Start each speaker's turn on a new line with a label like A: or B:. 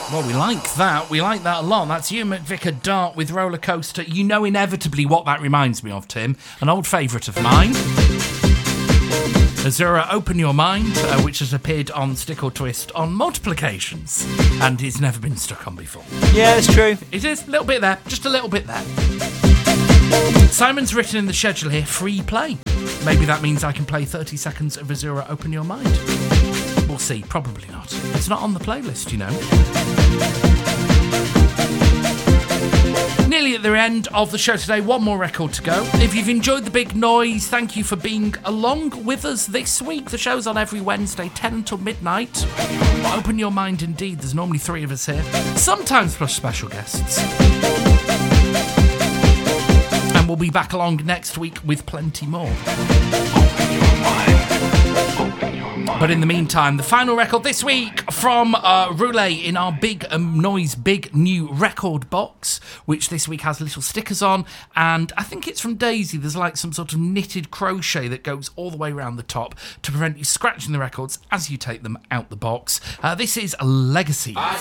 A: Well, we like that. We like that a lot. That's Ewan McVicar Dart with Roller Coaster. You know inevitably what that reminds me of, Tim. An old favourite of mine. Azura, Open Your Mind, which has appeared on Stick or Twist on multiple occasions and it's never been stuck on before.
B: Yeah, it's true.
A: It is a little bit there, just a little bit there. Simon's written in the schedule here, free play. Maybe that means I can play 30 seconds of Azura, Open Your Mind. We'll see, probably not. It's not on the playlist, you know. Nearly at the end of the show today, one more record to go. If you've enjoyed the big noise, thank you for being along with us this week. The show's on every Wednesday, 10 until midnight. Open Your Mind indeed, there's normally 3 of us here. Sometimes plus special guests. And we'll be back along next week with plenty more. But in the meantime, the final record this week from Roulette in our big noise, big new record box, which this week has little stickers on, and I think it's from Daisy. There's like some sort of knitted crochet that goes all the way around the top to prevent you scratching the records as you take them out the box. This is Legacy.